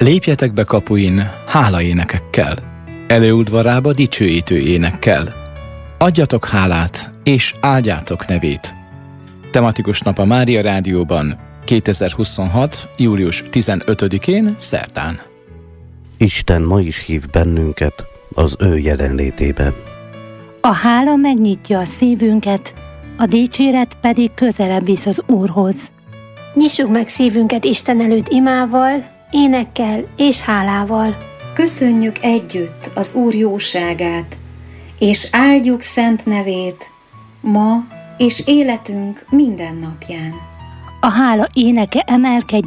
Lépjetek be kapuin hálaénekekkel, előudvarába dicsőítő énekkel. Adjatok hálát, és áldjátok nevét. Tematikus nap a Mária Rádióban 2026. július 15-én szerdán. Isten ma is hív bennünket az ő jelenlétébe. A hála megnyitja a szívünket, a dicséret pedig közelebb visz az Úrhoz. Nyissuk meg szívünket Isten előtt imával, énekkel és hálával. Köszönjük együtt az Úr jóságát, és áldjuk szent nevét ma és életünk minden napján. A hála éneke emelkedjen